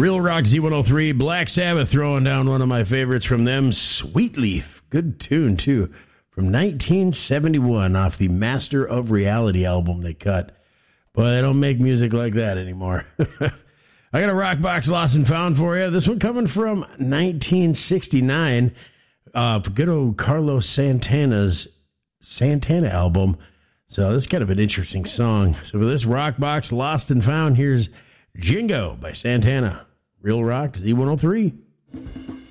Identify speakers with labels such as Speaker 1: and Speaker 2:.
Speaker 1: Real Rock Z103, Black Sabbath throwing down one of my favorites from them, Sweet Leaf. Good tune, too. From 1971 off the Master of Reality album they cut. Boy, they don't make music like that anymore. I got a Rock Box Lost and Found for you. This one coming from 1969. Good old Carlos Santana's Santana album. So this is kind of an interesting song. So for this Rock Box Lost and Found, here's Jingo by Santana. Real Rock Z103.